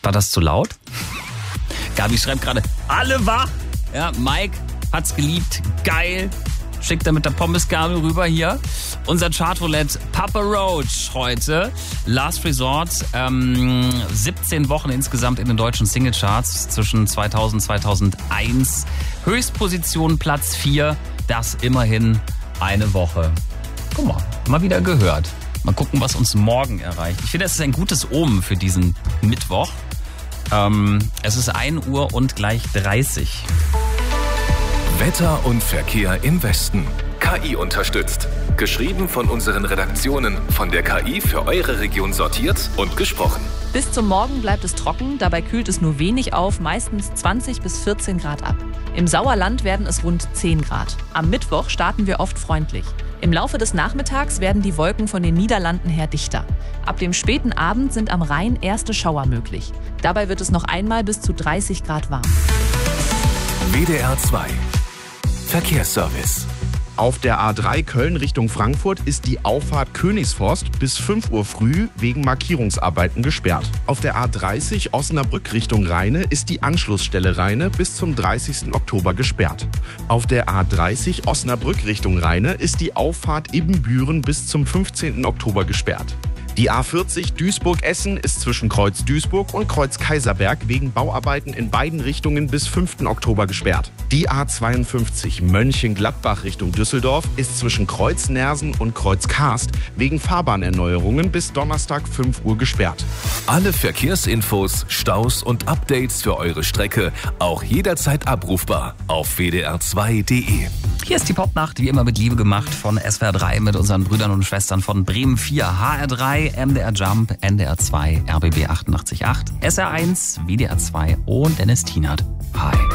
War das zu laut? Gabi schreibt gerade, alle wach. Ja, Mike hat's geliebt. Geil. Schickt er mit der Pommesgabel rüber hier. Unser Chartroulette Papa Roach heute. Last Resort. 17 Wochen insgesamt in den deutschen Singlecharts zwischen 2000 und 2001. Höchstposition Platz 4. Das immerhin eine Woche. Guck mal wieder gehört. Mal gucken, was uns morgen erreicht. Ich finde, es ist ein gutes Omen für diesen Mittwoch. Es ist 1 Uhr und gleich 30. Wetter und Verkehr im Westen. KI unterstützt. Geschrieben von unseren Redaktionen, von der KI für eure Region sortiert und gesprochen. Bis zum Morgen bleibt es trocken, dabei kühlt es nur wenig auf, meistens 20 bis 14 Grad ab. Im Sauerland werden es rund 10 Grad. Am Mittwoch starten wir oft freundlich. Im Laufe des Nachmittags werden die Wolken von den Niederlanden her dichter. Ab dem späten Abend sind am Rhein erste Schauer möglich. Dabei wird es noch einmal bis zu 30 Grad warm. WDR 2 Verkehrsservice. Auf der A3 Köln Richtung Frankfurt ist die Auffahrt Königsforst bis 5 Uhr früh wegen Markierungsarbeiten gesperrt. Auf der A30 Osnabrück Richtung Rheine ist die Anschlussstelle Rheine bis zum 30. Oktober gesperrt. Auf der A30 Osnabrück Richtung Rheine ist die Auffahrt Ibbenbüren bis zum 15. Oktober gesperrt. Die A40 Duisburg-Essen ist zwischen Kreuz Duisburg und Kreuz Kaiserberg wegen Bauarbeiten in beiden Richtungen bis 5. Oktober gesperrt. Die A52 Mönchengladbach Richtung Düsseldorf ist zwischen Kreuz Nersen und Kreuz Karst wegen Fahrbahnerneuerungen bis Donnerstag 5 Uhr gesperrt. Alle Verkehrsinfos, Staus und Updates für eure Strecke auch jederzeit abrufbar auf wdr2.de. Hier ist die Popnacht, wie immer mit Liebe gemacht von SWR 3 mit unseren Brüdern und Schwestern von Bremen 4, HR3, MDR Jump, NDR 2, RBB 88.8, SR1, WDR 2 und Dennis Tienert. Hi.